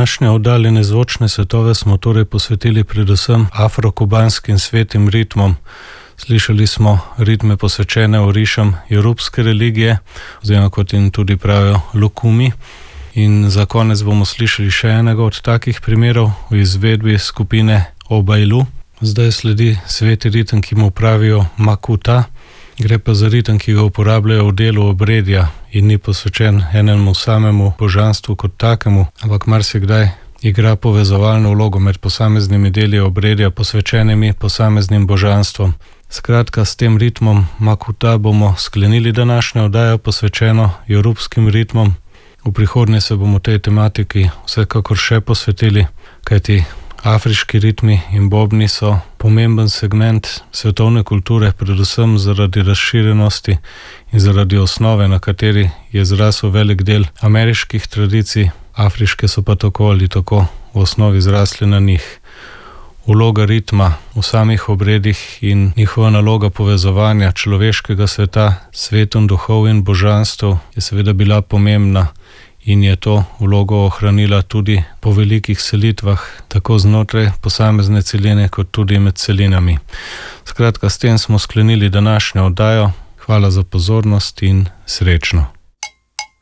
Današnje oddaljene zvočne svetove smo torej posvetili predvsem afrokubanskim svetim ritmom. Slišali smo ritme posvečene orišam jorubske religije, oziroma kot jim tudi pravijo lukumi. In za konec bomo slišali še enega od takih primerov v izvedbi skupine Obailu. Zdaj sledi sveti ritem, ki mu pravijo makuta. Gre pa za ritem, ki ga uporabljajo v delu obredja in ni posvečen enemu samemu božanstvu kot takemu, ampak marsikdaj igra povezovalno vlogo med posameznimi deli obredja, posvečenimi posameznim božanstvom. Skratka, s tem ritmom makuta bomo sklenili današnjo oddajo posvečeno jorubskim ritmom. V prihodnje se bomo tej tematiki vsekakor še posvetili, kajti afriški ritmi in bobni so pomemben segment svetovne kulture, predvsem zaradi razširjenosti in zaradi osnove, na kateri je zrasel velik del ameriških tradicij, afriške so pa tako ali tako v osnovi zrasli na njih. Vloga ritma v samih obredih in njihova naloga povezovanja človeškega sveta s svetom duhov in božanstv je seveda bila pomembna in je to vlogo ohranila tudi po velikih selitvah, tako znotraj posamezne celine kot tudi med celinami. Skratka, s tem smo sklenili današnjo oddajo. Hvala za pozornost in srečno.